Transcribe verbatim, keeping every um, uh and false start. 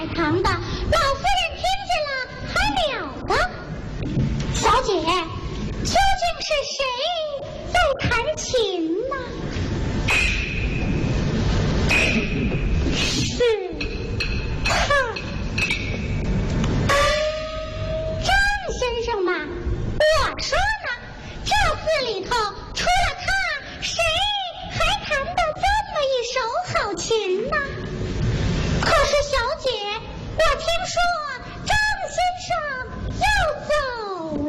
堂的，老夫人听见了还了得？小姐，究竟是谁在弹琴？